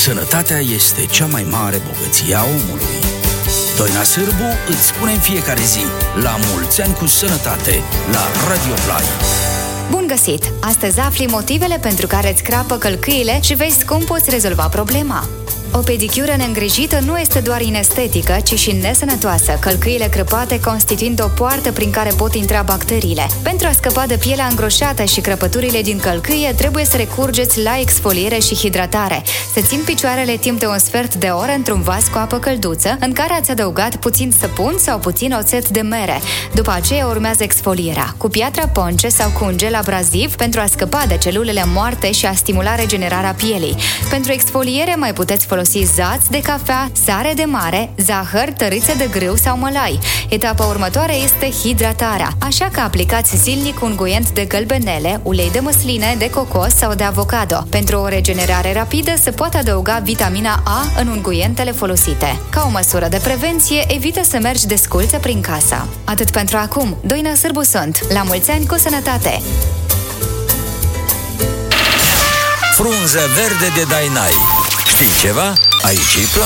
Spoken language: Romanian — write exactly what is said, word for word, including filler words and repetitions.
Sănătatea este cea mai mare bogăție a omului. Doina Sârbu îți spune în fiecare zi: la mulți ani cu sănătate, la Radio Play. Bun găsit! Astăzi afli motivele pentru care îți crapă călcâiele și vezi cum poți rezolva problema. O pedicură neîngrijită nu este doar inestetică, ci și nesănătoasă, călcâiele crăpate constituind o poartă prin care pot intra bacteriile. Pentru a scăpa de pielea îngroșată și crăpăturile din călcâie, trebuie să recurgeți la exfoliere și hidratare. Să țin picioarele timp de un sfert de oră într-un vas cu apă călduță, în care ați adăugat puțin săpun sau puțin oțet de mere. După aceea urmează exfolierea, cu piatra ponce sau cu un gel abraziv pentru a scăpa de celulele moarte și a stimula regenerarea pielii. Pentru exfoliere mai puteți folosi zați de cafea, sare de mare, zahăr, tărițe de grâu sau mălai. Etapa următoare este hidratarea, așa că aplicați zilnic unguent de gălbenele, ulei de măsline, de cocos sau de avocado. Pentru o regenerare rapidă se poate adăuga vitamina A în unguentele folosite. Ca o măsură de prevenție, evită să mergi desculță prin casă. Atât pentru acum. Doina Sârbu sunt. La mulți ani cu sănătate! Frunză verde de Dainai. Știi ceva? Aici îi place.